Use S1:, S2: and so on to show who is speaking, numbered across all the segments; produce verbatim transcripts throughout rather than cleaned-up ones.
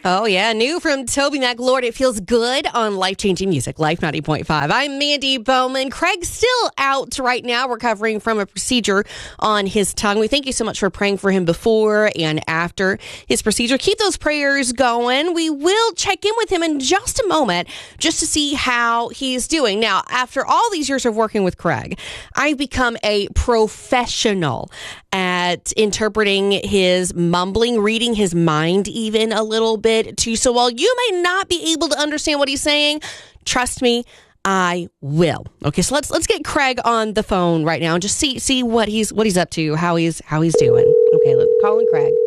S1: Oh, yeah. New from Toby Mac, Lord, It Feels Good on Life-Changing Music, Life ninety point five. I'm Mandy Bowman. Craig's still out right now, recovering from a procedure on his tongue. We thank you so much for praying for him before and after his procedure. Keep those prayers going. We will check in with him in just a moment just to see how he's doing. Now, after all these years of working with Craig, I've become a professional at interpreting his mumbling, reading his mind even a little bit too. So while you may not be able to understand what he's saying, trust me, I will. Okay, so let's let's get Craig on the phone right now and just see see what he's what he's up to, how he's how he's doing. Okay, let's call in Craig.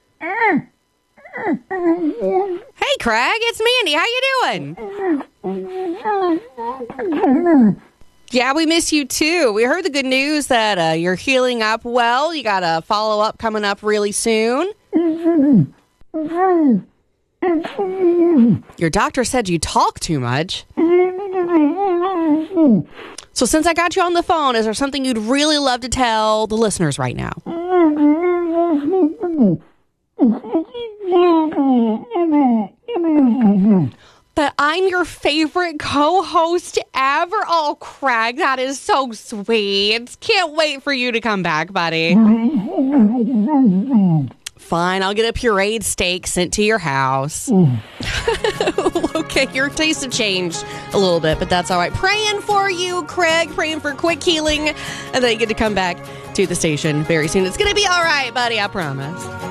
S1: Hey, Craig, it's Mandy. How you doing? Yeah, we miss you too. We heard the good news that uh, you're healing up well. You got a follow-up coming up really soon. Your doctor said you talk too much. So since I got you on the phone, is there something you'd really love to tell the listeners right now? That I'm your favorite co-host ever. Oh, Craig, that is so sweet. Can't wait for you to come back, buddy. Fine, I'll get a pureed steak sent to your house. Okay, your tastes have changed a little bit, but that's all right. Praying for you, Craig. Praying for quick healing. And then you get to come back to the station very soon. It's going to be all right, buddy. I promise.